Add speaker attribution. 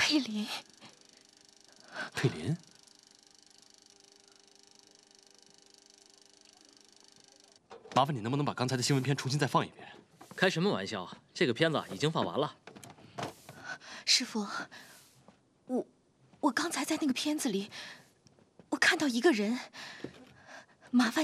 Speaker 1: 佩林。
Speaker 2: 佩林。 麻烦你能不能把刚才的新闻片重新再放一遍？
Speaker 3: 开什么玩笑！这个片子已经放完了。
Speaker 1: 师傅，我刚才在那个片子里，我看到一个人，麻烦。